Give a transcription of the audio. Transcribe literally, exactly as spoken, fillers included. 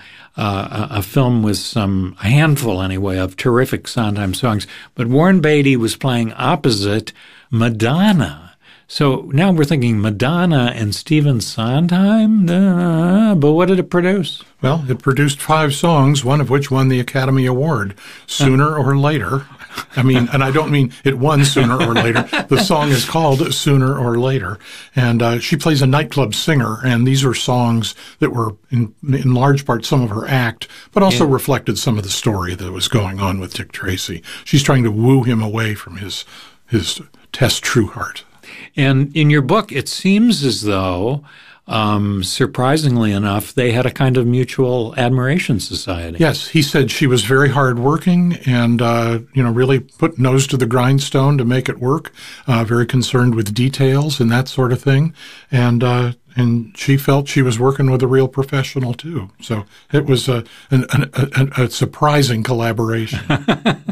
uh, a, a film with some, a handful anyway, of terrific Sondheim songs. But Warren Beatty was playing opposite Madonna. So now we're thinking Madonna and Stephen Sondheim, uh, but what did it produce? Well, it produced five songs, one of which won the Academy Award, Sooner or Later. I mean, and I don't mean it won Sooner or Later. The song is called Sooner or Later. And uh, she plays a nightclub singer, and these are songs that were in, in large part some of her act, but also yeah. reflected some of the story that was going on with Dick Tracy. She's trying to woo him away from his his Tess Trueheart. And in your book, it seems as though, um, surprisingly enough, they had a kind of mutual admiration society. Yes, he said she was very hardworking and, uh, you know, really put nose to the grindstone to make it work, uh, very concerned with details and that sort of thing. And, uh, and she felt she was working with a real professional, too. So it was a, an, a, a, a surprising collaboration.